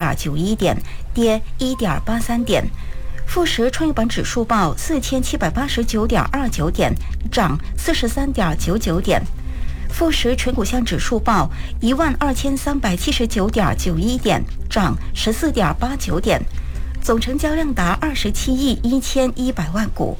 4.91点，跌1.83点。富时创业板指数报4789.29点，涨43.99点。富时全股项指数报12379.91点，涨14.89点。总成交量达27亿1100万股。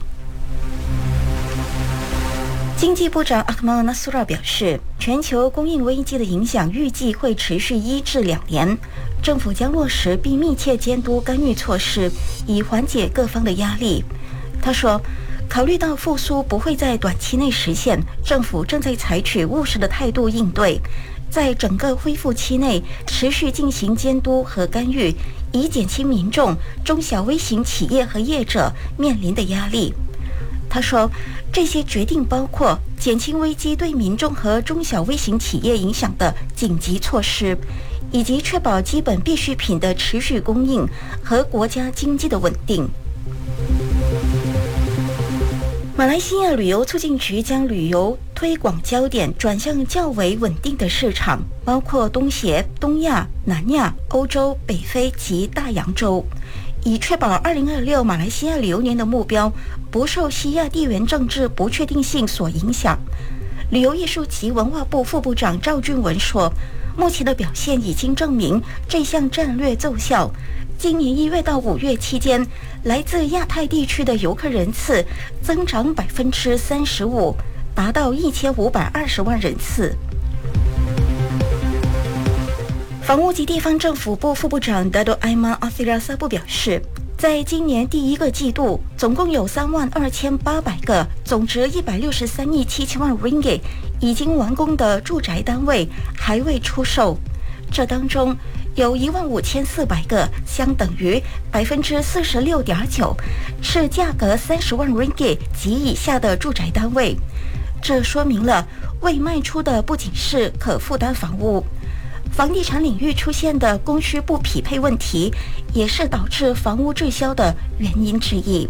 经济部长阿克曼纳苏拉表示，全球供应危机的影响预计会持续1至2年，政府将落实并密切监督干预措施，以缓解各方的压力。他说，考虑到复苏不会在短期内实现，政府正在采取务实的态度应对，在整个恢复期内持续进行监督和干预，以减轻民众、中小微型企业和业者面临的压力。他说，这些决定包括减轻危机对民众和中小微型企业影响的紧急措施，以及确保基本必需品的持续供应和国家经济的稳定。马来西亚旅游促进局将旅游推广焦点转向较为稳定的市场，包括东协、东亚、南亚、欧洲、北非及大洋洲，以确保2026马来西亚旅游年的目标不受西亚地缘政治不确定性所影响。旅游艺术及文化部副部长赵俊文说，目前的表现已经证明这项战略奏效。今年1月到5月期间，来自亚太地区的游客人次增长35%，达到1520万人次。房屋及地方政府部副部长达多埃曼阿西拉萨布表示，在今年第一个季度，总共有32800个，总值163亿7千万 ringgit 已经完工的住宅单位还未出售，这当中有15400个，相等于46.9%，是价格30万 ringgit 及以下的住宅单位。这说明了未卖出的不仅是可负担房屋，房地产领域出现的供需不匹配问题，也是导致房屋滞销的原因之一。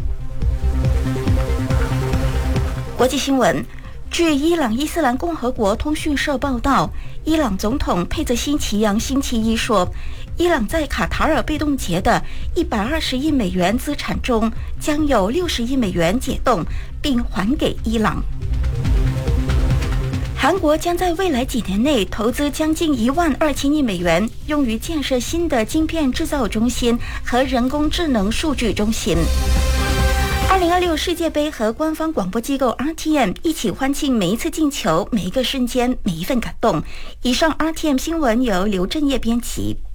国际新闻，据伊朗伊斯兰共和国通讯社报道，伊朗总统佩泽辛奇扬星期一说，伊朗在卡塔尔被冻结的120亿美元资产中，将有60亿美元解冻并还给伊朗。韩国将在未来几年内投资将近12000亿美元，用于建设新的晶片制造中心和人工智能数据中心。2026世界杯和官方广播机构 RTM 一起欢庆每一次进球、每一个瞬间、每一份感动。以上 RTM 新闻由刘振业编辑。